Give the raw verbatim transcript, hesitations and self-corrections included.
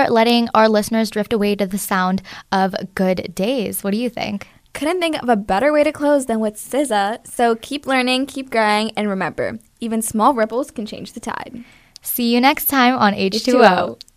start letting our listeners drift away to the sound of Good Days. What do you think? Couldn't think of a better way to close than with S Z A. So keep learning, keep growing, and remember, even small ripples can change the tide. See you next time on H two O.